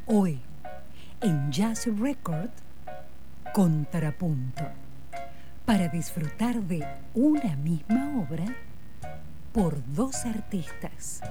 Hoy, en Jazz Record, Contrapunto, para disfrutar de una misma obra por dos artistas.